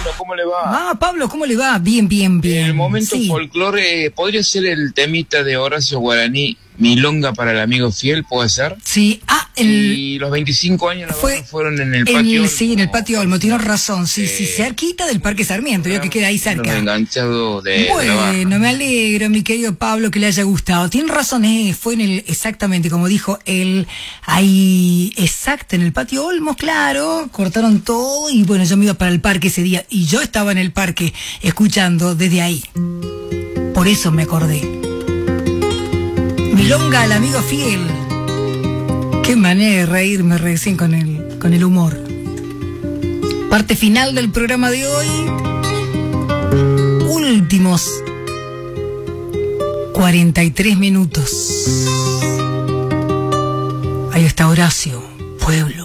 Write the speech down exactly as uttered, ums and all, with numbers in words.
Pablo, ¿cómo le va? Ah, Pablo, ¿cómo le va? Bien, bien, bien. El momento sí. folclore, ¿podría ser el temita de Horacio Guaraní, Milonga para el amigo fiel, puede ser? Sí, ah, el... Y los veinticinco años fue fueron en el en patio. El, sí, en el patio Olmo, tienes razón, sí, eh, sí, cerquita del Parque Sarmiento, yo que queda ahí cerca. Enganchado de Bueno, me alegro, mi querido Pablo, que le haya gustado. Tienes razón, eh, fue en el, exactamente como dijo él, ahí, exacto, en el patio Olmos, claro, cortaron todo y bueno, yo me iba para el parque ese día y yo estaba en el parque escuchando desde ahí. Por eso me acordé. Milonga al amigo fiel. Qué manera de reírme recién con el, con el humor. Parte final del programa de hoy. Últimos cuarenta y tres minutos. Ahí está Horacio, pueblo.